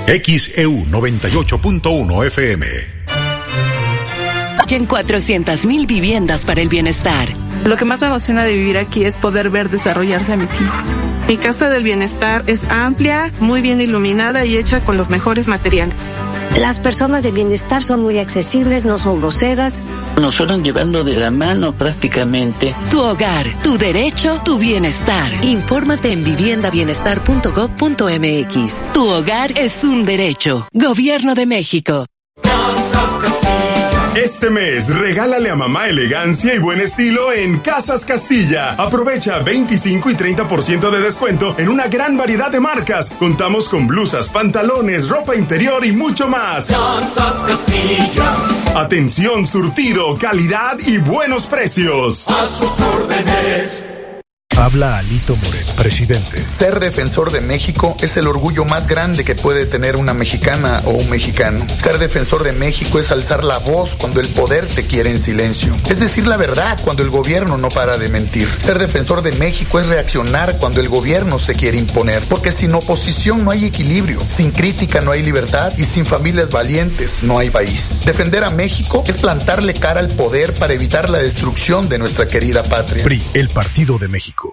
XEU 98.1 FM. En 400,000 viviendas para el bienestar. Lo que más me emociona de vivir aquí es poder ver desarrollarse a mis hijos. Mi casa del bienestar es amplia, muy bien iluminada y hecha con los mejores materiales. Las personas de bienestar son muy accesibles, no son groseras. Nos fueron llevando de la mano prácticamente. Tu hogar, tu derecho, tu bienestar. Infórmate en viviendabienestar.gov.mx. Tu hogar es un derecho. Gobierno de México. Este mes, regálale a mamá elegancia y buen estilo en Casas Castilla. Aprovecha 25 y 30% de descuento en una gran variedad de marcas. Contamos con blusas, pantalones, ropa interior y mucho más. Casas Castilla. Atención, surtido, calidad y buenos precios. A sus órdenes. Habla Alito Moreno, presidente. Ser defensor de México es el orgullo más grande que puede tener una mexicana o un mexicano. Ser defensor de México es alzar la voz cuando el poder te quiere en silencio. Es decir la verdad cuando el gobierno no para de mentir. Ser defensor de México es reaccionar cuando el gobierno se quiere imponer. Porque sin oposición no hay equilibrio, sin crítica no hay libertad y sin familias valientes no hay país. Defender a México es plantarle cara al poder para evitar la destrucción de nuestra querida patria. PRI, el Partido de México.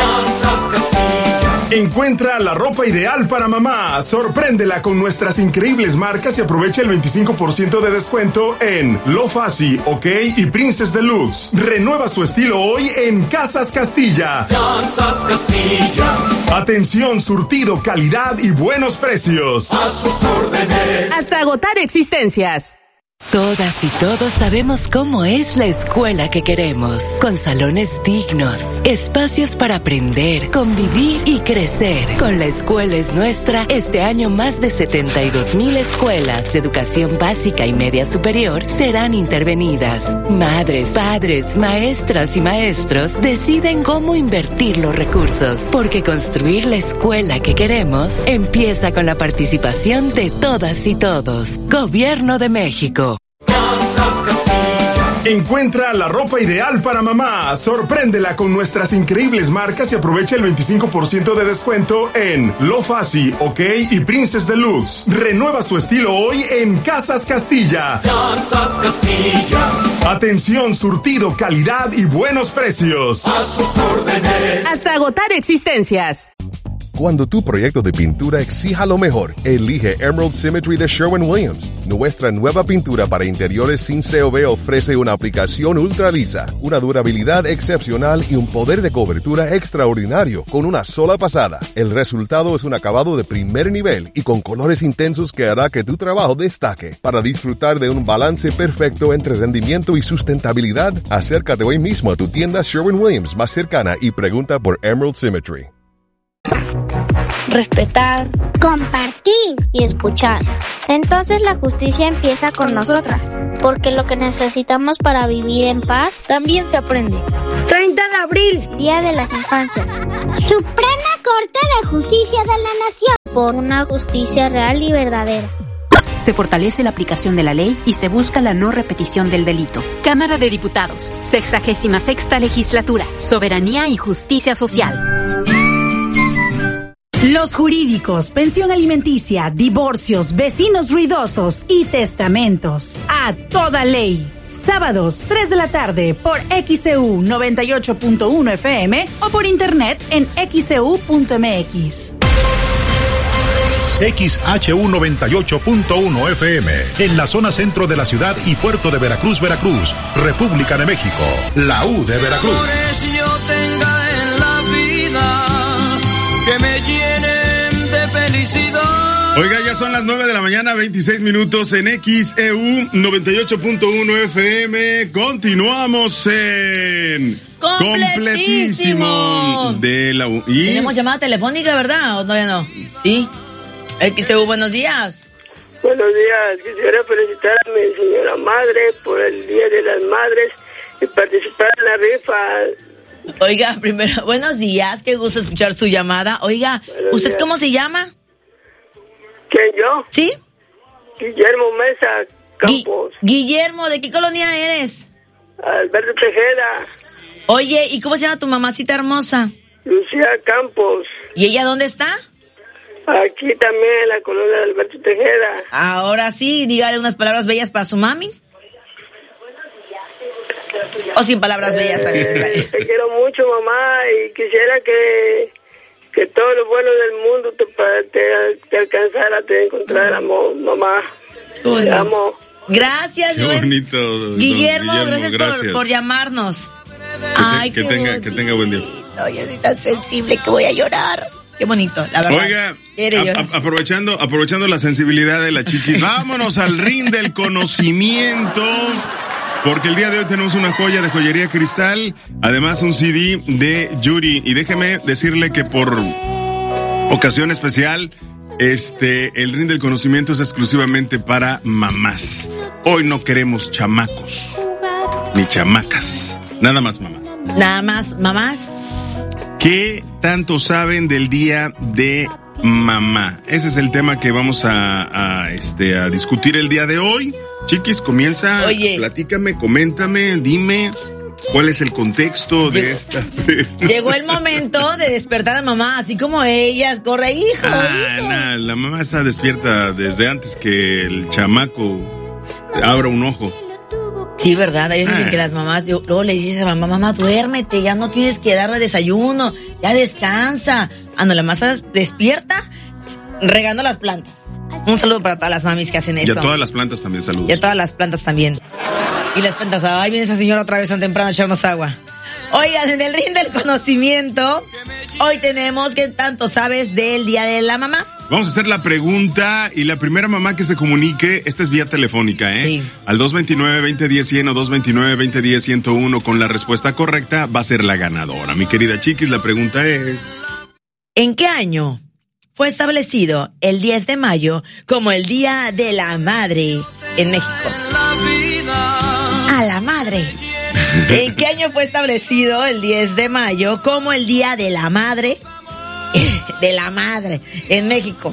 Encuentra la ropa ideal para mamá. Sorpréndela con nuestras increíbles marcas y aprovecha el 25% de descuento en Lo Fasi, OK y Princess Deluxe. Renueva su estilo hoy en Casas Castilla. Casas Castilla. Atención, surtido, calidad y buenos precios. A sus órdenes. Hasta agotar existencias. Todas y todos sabemos cómo es la escuela que queremos, con salones dignos, espacios para aprender, convivir y crecer. Con La Escuela es Nuestra, este año más de 72,000 escuelas de educación básica y media superior serán intervenidas. Madres, padres, maestras y maestros deciden cómo invertir los recursos, porque construir la escuela que queremos empieza con la participación de todas y todos. Gobierno de México. Encuentra la ropa ideal para mamá. Sorpréndela con nuestras increíbles marcas y aprovecha el 25% de descuento en Lo Fasi, OK y Princess Deluxe. Renueva su estilo hoy en Casas Castilla. Casas Castilla. Atención, surtido, calidad y buenos precios. A sus órdenes. Hasta agotar existencias. Cuando tu proyecto de pintura exija lo mejor, elige Emerald Symmetry de Sherwin-Williams. Nuestra nueva pintura para interiores sin COV ofrece una aplicación ultra lisa, una durabilidad excepcional y un poder de cobertura extraordinario con una sola pasada. El resultado es un acabado de primer nivel y con colores intensos que hará que tu trabajo destaque. Para disfrutar de un balance perfecto entre rendimiento y sustentabilidad, acércate hoy mismo a tu tienda Sherwin-Williams más cercana y pregunta por Emerald Symmetry. Respetar, compartir y escuchar. Entonces la justicia empieza con nosotras, porque lo que necesitamos para vivir en paz también se aprende. 30 de abril, Día de las Infancias. Suprema Corte de Justicia de la Nación. Por una justicia real y verdadera. Se fortalece la aplicación de la ley y se busca la no repetición del delito. Cámara de Diputados, 66ª Legislatura, Soberanía y Justicia Social. Los jurídicos, pensión alimenticia, divorcios, vecinos ruidosos y testamentos. A toda ley. Sábados, 3 de la tarde por XEU 98.1 FM o por internet en xeu.mx. XHU 98.1 FM, en la zona centro de la ciudad y puerto de Veracruz, Veracruz, República de México, la U de Veracruz. Yo tenga en la vida que me llenen de felicidad. Oiga, ya son las 9 de la mañana, 26 minutos en XEU 98.1 FM. Continuamos en Completísimo de la U. ¿Y? Tenemos llamada telefónica, ¿verdad? ¿O todavía no? Sí. XEU, buenos días. Buenos días. Quisiera felicitar a mi señora madre por el Día de las Madres y participar en la rifa. Oiga, primero, buenos días, qué gusto escuchar su llamada. Oiga, buenos ¿usted días. ¿Cómo se llama? ¿Quién, yo? ¿Sí? Guillermo Mesa Campos. Guillermo, ¿de qué colonia eres? Alberto Tejeda. Oye, ¿y cómo se llama tu mamacita hermosa? Lucía Campos. ¿Y ella dónde está? Aquí también en la colonia de Alberto Tejeda. Ahora sí, dígale unas palabras bellas para su mami. O sin palabras bellas también. Te quiero mucho, mamá, y quisiera que todo lo bueno del mundo te alcanzara, te encontrara, mamá. Te amo. Gracias, qué bonito, Guillermo, gracias. Por llamarnos. Que tenga buen día. Yo soy tan sensible que voy a llorar. Qué bonito, la verdad. Oiga, aprovechando la sensibilidad de la chiquis, vámonos al ring del conocimiento, porque el día de hoy tenemos una joya de Joyería Cristal, además un CD de Yuri, y déjeme decirle que por ocasión especial, el ring del conocimiento es exclusivamente para mamás. Hoy no queremos chamacos, ni chamacas, nada más mamás. Nada más mamás. ¿Qué tanto saben del Día de Mamá? Ese es el tema que vamos a discutir el día de hoy. Chiquis, comienza. Oye, platícame, coméntame, dime cuál es el contexto de esta. Llegó el momento de despertar a mamá, así como ellas. Corre, hijo. No, la mamá está despierta desde antes que el chamaco abra un ojo. Sí, verdad, hay veces en que las mamás, luego le dices a mamá, duérmete, ya no tienes que darle desayuno, ya descansa. No, la mamá está despierta regando las plantas. Un saludo para todas las mamis que hacen eso. Y a todas las plantas también, saludos. Y a todas las plantas también. Y las plantas, viene esa señora otra vez tan temprano a echarnos agua. Oigan, en el ring del conocimiento, hoy tenemos ¿qué tanto sabes del Día de la Mamá? Vamos a hacer la pregunta y la primera mamá que se comunique, esta es vía telefónica, Sí. Al 229-2010-100 o 229-2010-101 con la respuesta correcta va a ser la ganadora. Mi querida Chiquis, la pregunta es... ¿En qué año fue establecido el 10 de mayo como el Día de la Madre en México? A la madre. ¿En qué año fue establecido el 10 de mayo como el Día de la Madre? De la madre en México.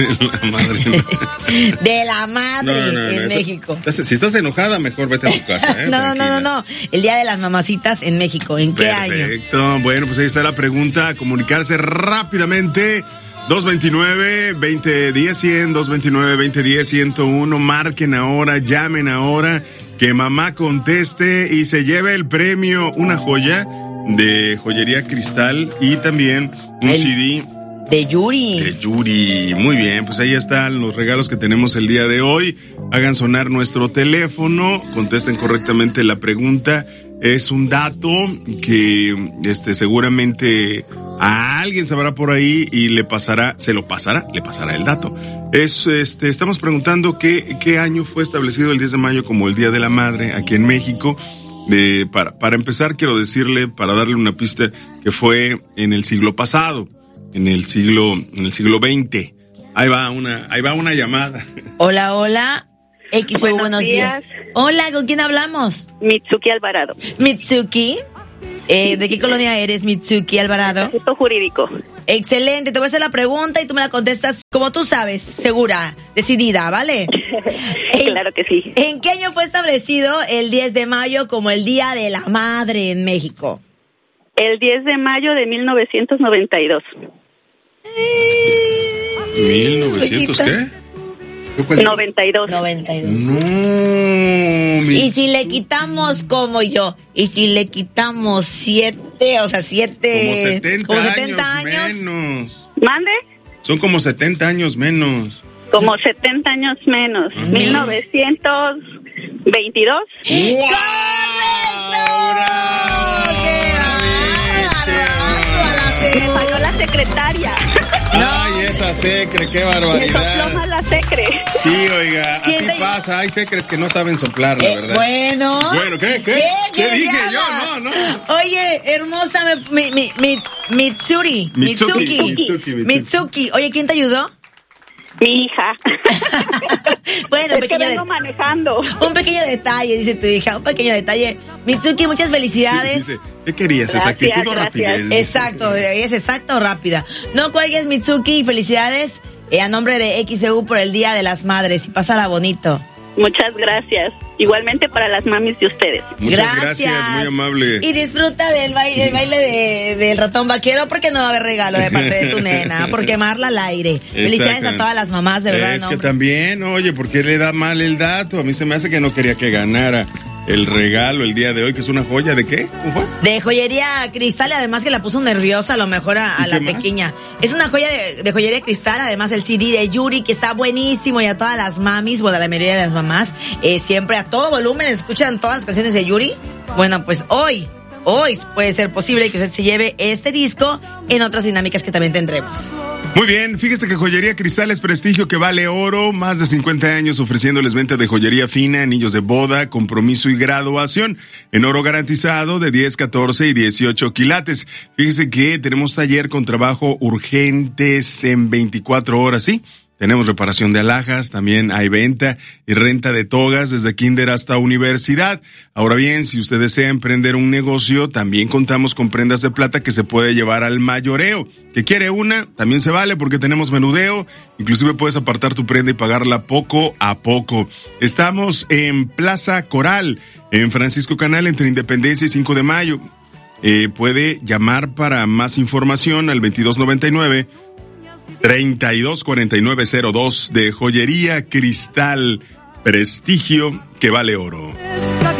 De la madre en México. Si estás enojada, mejor vete a tu casa. No. El Día de las Mamacitas en México. ¿En qué año? Perfecto. Bueno, pues ahí está la pregunta. Comunicarse rápidamente. 229-2010-100, 229-2010-101. Marquen ahora, llamen ahora. Que mamá conteste y se lleve el premio, una joya de Joyería Cristal y también un CD de Yuri. De Yuri. Muy bien, pues ahí están los regalos que tenemos el día de hoy. Hagan sonar nuestro teléfono, contesten correctamente la pregunta. Es un dato que seguramente a alguien sabrá por ahí y le pasará el dato. Estamos preguntando qué año fue establecido el 10 de mayo como el Día de la Madre aquí en México. Para empezar, quiero decirle, para darle una pista, que fue en el siglo pasado, en el siglo XX. Ahí va una llamada. Hola. XU, buenos días. Hola, ¿con quién hablamos? Mitsuki Alvarado. Mitsuki, ¿de qué colonia eres, Mitsuki Alvarado? Instituto Jurídico. Excelente, te voy a hacer la pregunta y tú me la contestas como tú sabes, segura, decidida, ¿vale? Claro que sí. ¿En qué año fue establecido el 10 de mayo como el Día de la Madre en México? El 10 de mayo de 1992. ¿1900 qué? 92. No, y si le quitamos como yo, y si le quitamos 7, o sea, 7... Como 70 años menos. ¿Mande? Son como 70 años menos. Como 70 años menos. 1922. ¡Correcto! Me falló la secretaria. Ay, esa secre, qué barbaridad. Me sopló mal la secre. Sí, oiga, así pasa. Hay secres que no saben soplar, la verdad. Bueno, ¿qué dije yo? No. Oye, hermosa, Mitsuki. Oye, ¿quién te ayudó? Mi hija. Bueno, es que vengo manejando. Un pequeño detalle, dice tu hija, un pequeño detalle. Mitsuki, muchas felicidades. Sí, ¿qué querías? ¿Exactitud o rapidez? Exacto, es exacta o rápida. No cuelgues, Mitsuki, y felicidades a nombre de XEU por el Día de las Madres. Y pásala bonito. Muchas gracias. Igualmente para las mamis de ustedes. Muchas gracias, muy amable. Y disfruta del baile del ratón vaquero, porque no va a haber regalo de parte de tu nena, por quemarla al aire. Felicidades a todas las mamás, de verdad. Es que también, oye, ¿por qué le da mal el dato? A mí se me hace que no quería que ganara el regalo el día de hoy, que es una joya ¿de qué? ¿Cómo fue? De joyería cristal, y además que la puso nerviosa a lo mejor a la pequeña. Es una joya de joyería cristal, además el CD de Yuri, que está buenísimo, y a todas las mamis, bueno, a la mayoría de las mamás, siempre a todo volumen escuchan todas las canciones de Yuri. Bueno, pues hoy puede ser posible que usted se lleve este disco en otras dinámicas que también tendremos. Muy bien, fíjese que Joyería Cristal es prestigio que vale oro, más de 50 años ofreciéndoles venta de joyería fina, anillos de boda, compromiso y graduación, en oro garantizado de 10, 14 y 18 quilates. Fíjese que tenemos taller con trabajo urgentes en 24 horas, ¿sí? Tenemos reparación de alhajas, también hay venta y renta de togas desde kinder hasta universidad. Ahora bien, si usted desea emprender un negocio, también contamos con prendas de plata que se puede llevar al mayoreo. ¿Que quiere una? También se vale porque tenemos menudeo. Inclusive puedes apartar tu prenda y pagarla poco a poco. Estamos en Plaza Coral, en Francisco Canal, entre Independencia y 5 de Mayo. Puede llamar para más información al 2299-324902 de Joyería Cristal, prestigio que vale oro.